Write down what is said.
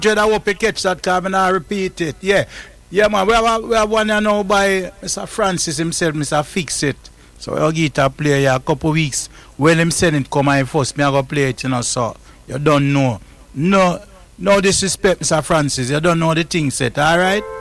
Dread, I hope you catch that car and I repeat it. Yeah. Yeah, man. We have one here now by Mr. Francis himself, Mr. Fix It. So I'll get a play here a couple weeks. When him send it come in first, me I go play it, so you don't know. No disrespect, Mr. Francis. You don't know the thing set, alright?